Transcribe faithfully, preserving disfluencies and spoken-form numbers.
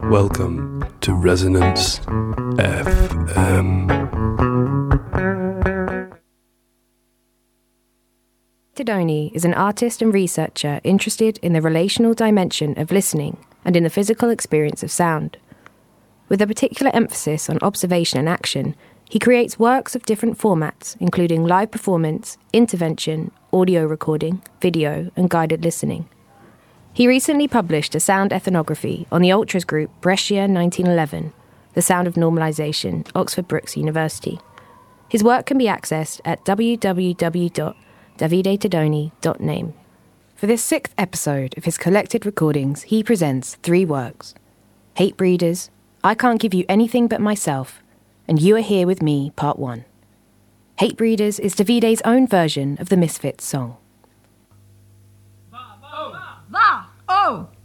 Welcome to Resonance F M. Tedoni is an artist and researcher interested in the relational dimension of listening and in the physical experience of sound. With a particular emphasis on observation and action, he creates works of different formats, including live performance, intervention, audio recording, video, and guided listening. He recently published a sound ethnography on the ultras group Brescia nineteen eleven, The Sound of Normalization, Oxford Brookes University. His work can be accessed at w w w dot davide tedoni dot name. For this sixth episode of his collected recordings, he presents three works: Hate Breeders, I Can't Give You Anything But Myself, and You Are Here With Me, Part one. Hate Breeders is Davide's own version of the Misfits song. Va! Oh!